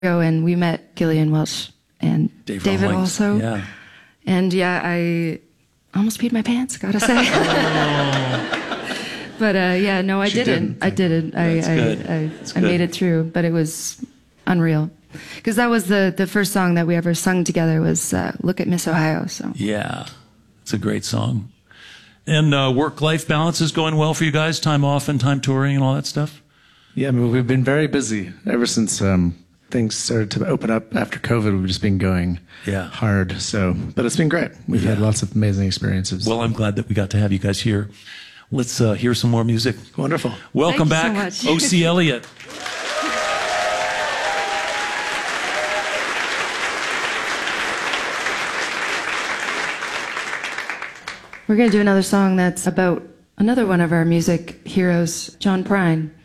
and we met Gillian Welch and David also. Yeah. And yeah, I almost peed my pants, gotta say. But yeah, no, I didn't. I didn't. I made it through, but it was unreal. Because that was the first song that we ever sung together was Look at Miss Ohio. So yeah, it's a great song. And work-life balance is going well for you guys? Time off and time touring and all that stuff? Yeah, I mean, we've been very busy ever since things started to open up after COVID. We've just been going hard. So, but it's been great. We've had lots of amazing experiences. Well, I'm glad that we got to have you guys here. Let's hear some more music. Wonderful. Welcome Thank back, you so much. O.C. Elliott. we're gonna do another song that's about another one of our music heroes, John Prine.